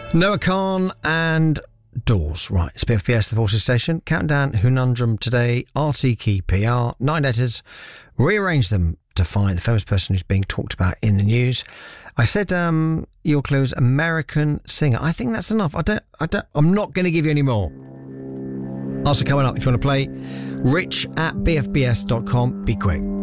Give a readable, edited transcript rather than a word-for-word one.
Noah Khan and Doors. Right, it's BFBS, the Forces Station. Countdown, Hunundrum today, RT Key PR, 9 letters. Rearrange them to find the famous person who's being talked about in the news. I said your clue is American singer. I think that's enough. I'm not going to give you any more. Also coming up, if you want to play, rich@bfbs.com. Be quick.